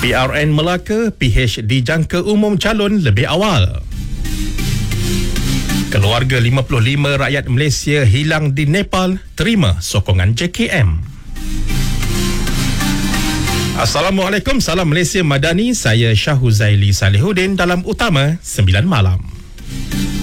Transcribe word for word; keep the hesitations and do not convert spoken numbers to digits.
P R N Melaka, P H dijangka umum calon lebih awal. Keluarga lima puluh lima rakyat Malaysia hilang di Nepal terima sokongan J K M. Assalamualaikum, salam Malaysia Madani. Saya Syah Huzaili Salihuddin dalam Utama sembilan Malam.